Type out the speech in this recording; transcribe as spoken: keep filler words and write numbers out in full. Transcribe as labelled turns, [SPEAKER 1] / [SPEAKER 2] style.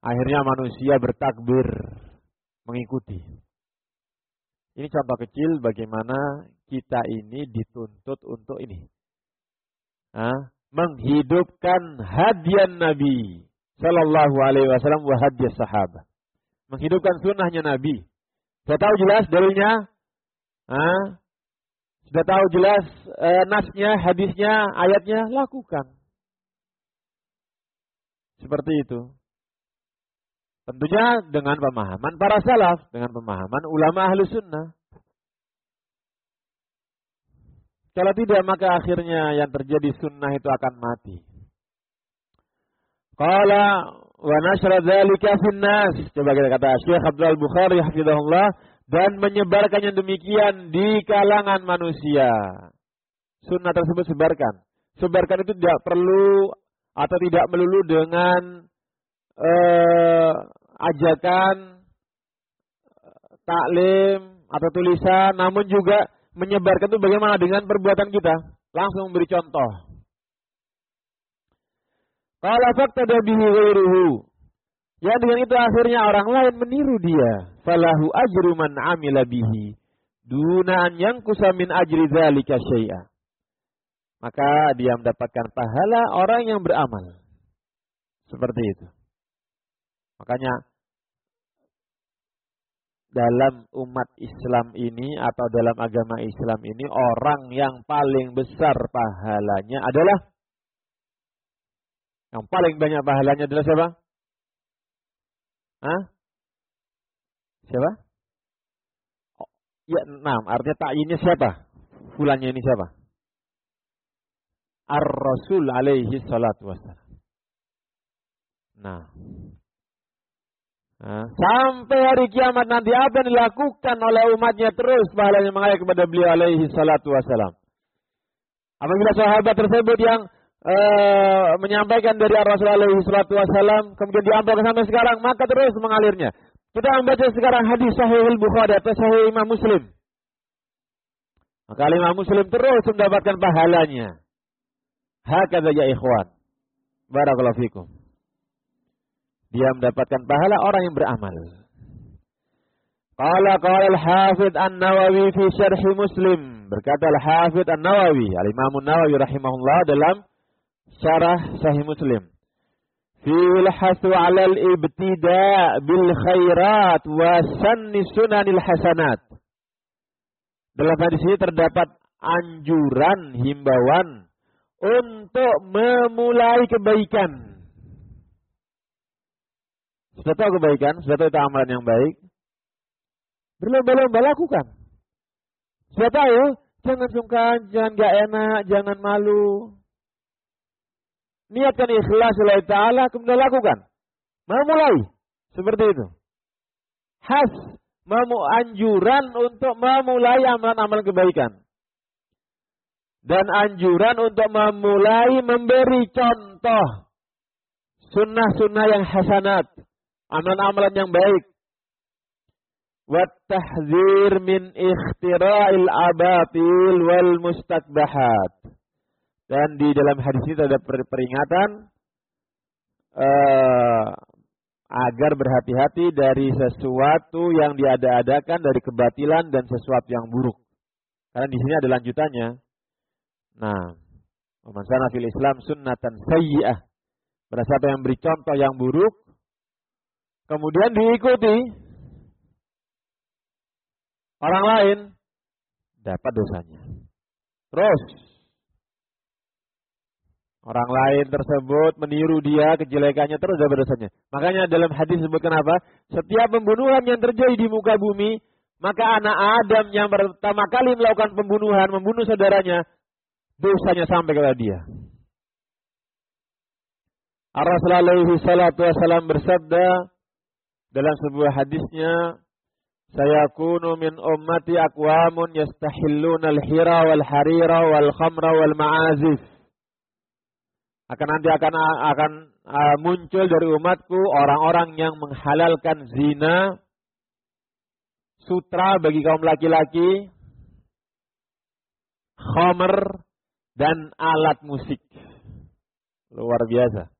[SPEAKER 1] Akhirnya manusia bertakbir mengikuti. Ini contoh kecil bagaimana kita ini dituntut untuk ini. Hah? Menghidupkan hadian Nabi Sallallahu Alaihi Wasallam wa hadiyas sahabat. Menghidupkan sunnahnya Nabi. Sudah tahu jelas dalilnya? Hah? Sudah tahu jelas eh, nasnya, hadisnya, ayatnya? Lakukan. Seperti itu. Tentunya dengan pemahaman para salaf, dengan pemahaman ulama ahlu sunnah. Kalau tidak, maka akhirnya yang terjadi sunnah itu akan mati. Qala wa nashra dzalika fin nas. Coba kita kata Syekh Abdul Bukhari hafizahullah, dan menyebarkannya demikian di kalangan manusia. Sunnah tersebut sebarkan. Sebarkan itu tidak perlu atau tidak melulu dengan eh, ajakan, taklim atau tulisan, namun juga menyebarkan itu bagaimana dengan perbuatan kita. Langsung memberi contoh. Qala faqtada bihi ghairuhu. Ya, dengan itu akhirnya orang lain meniru dia. Falahu ajru man amila bihi duna an yanqusa min ajri dzalika syai'a. Maka dia mendapatkan pahala orang yang beramal. Seperti itu. Makanya dalam umat Islam ini atau dalam agama Islam ini, orang yang paling besar pahalanya adalah, yang paling banyak pahalanya adalah siapa? Hah? Siapa? Oh, ya, nah, artinya takyinnya siapa? Fulannya ini siapa? Ar-Rasul alaihi salatu wassalam. Nah. Nah, sampai hari kiamat nanti apa yang dilakukan oleh umatnya terus pahalanya mengalir kepada beliau alaihi salatu wassalam. Apabila sahabat tersebut yang uh, menyampaikan dari Rasul alaihi salatu wassalam kemudian diampilkan sampai sekarang, maka terus mengalirnya. Kita membaca sekarang hadis Sahih Al-Bukhari atau Sahih Imam Muslim. Maka Imam Muslim terus mendapatkan pahalanya. Hakadha ya ikhwan. Barakallahu fikum. Dia mendapatkan pahala orang yang beramal. Qala qala al-Hafidz An-Nawawi fi Syarh Muslim. Berkata al-Hafidz An-Nawawi, Al-Imam An-Nawawi rahimahullah dalam Syarah Sahih Muslim. Fil hasu 'ala al-ibtida' bil khairat wa sanni sunanil hasanat. Dalam hadis ini terdapat anjuran, himbauan untuk memulai kebaikan. Sudah tahu kebaikan, sudah tahu itu amalan yang baik, berlomba-lomba lakukan. Sudah tahu, jangan sungkan, jangan gak enak, jangan malu. Niatkan ikhlas lillahi ta'ala, kemudian lakukan. Memulai, seperti itu. Has, memu anjuran untuk memulai amalan-amalan kebaikan. Dan anjuran untuk memulai memberi contoh sunnah-sunnah yang hasanat, amalan-amalan yang baik. Wa tahdzir min ikhtira'il abatil wal mustakbahat. Dan di dalam hadis ini ada peringatan uh, agar berhati-hati dari sesuatu yang diada-adakan dari kebatilan dan sesuatu yang buruk. Karena di sini ada lanjutannya. Nah, man sana fil Islam sunnatan sayyi'ah. Pada siapa yang beri contoh yang buruk, kemudian diikuti orang lain, dapat dosanya. Terus, orang lain tersebut meniru dia kejelekannya, terus dapat dosanya. Makanya dalam hadis disebutkan apa? Setiap pembunuhan yang terjadi di muka bumi, maka anak Adam yang pertama kali melakukan pembunuhan, membunuh saudaranya, dosanya sampai kepada dia. Ar-Rasul alaihi salatu wassalam bersabda dalam sebuah hadisnya, sayakunu min ummati aqwamun yastahilluna al-hira wal harira wal khamra wal ma'azif. Akan nanti akan akan uh, muncul dari umatku orang-orang yang menghalalkan zina, sutra bagi kaum laki-laki, khamr dan alat musik. Luar biasa.